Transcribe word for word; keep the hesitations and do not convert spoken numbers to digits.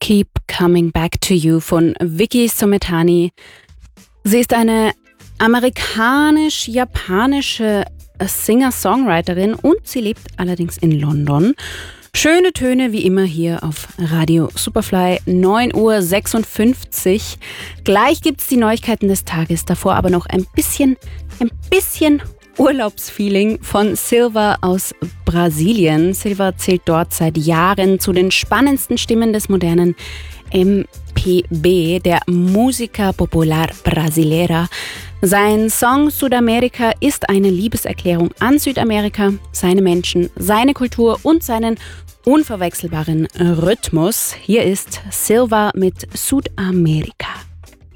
Keep Coming Back to You von Vicky Sometani. Sie ist eine amerikanisch-japanische Singer-Songwriterin und sie lebt allerdings in London. Schöne Töne wie immer hier auf Radio Superfly, neun Uhr sechsundfünfzig. Gleich gibt's die Neuigkeiten des Tages, davor aber noch ein bisschen, ein bisschen Urlaubsfeeling von Silva aus Brasilien. Silva zählt dort seit Jahren zu den spannendsten Stimmen des modernen M P B, der Música Popular Brasileira. Sein Song Südamerika ist eine Liebeserklärung an Südamerika, seine Menschen, seine Kultur und seinen unverwechselbaren Rhythmus. Hier ist Silva mit Südamerika.